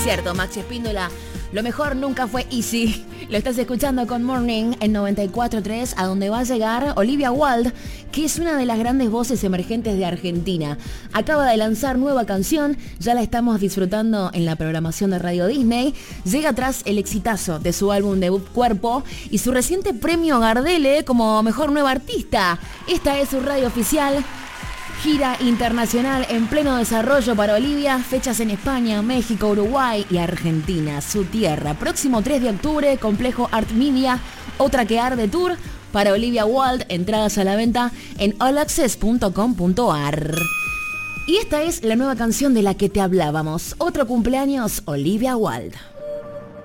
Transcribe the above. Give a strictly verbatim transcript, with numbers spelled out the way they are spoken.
cierto, Maxi Espíndola. Lo mejor nunca fue easy. Lo estás escuchando con Morning en noventa y cuatro punto tres, a donde va a llegar Olivia Wilde, que es una de las grandes voces emergentes de Argentina. Acaba de lanzar nueva canción, ya la estamos disfrutando en la programación de Radio Disney. Llega tras el exitazo de su álbum debut Cuerpo y su reciente premio Gardel como mejor nueva artista. Esta es su radio oficial. Gira internacional en pleno desarrollo para Olivia, fechas en España, México, Uruguay y Argentina, su tierra. Próximo tres de octubre, Complejo Art Media, Otra que Arde Tour para Olivia Wilde, entradas a la venta en all access punto com punto a r. Y esta es la nueva canción de la que te hablábamos, otro cumpleaños, Olivia Wilde.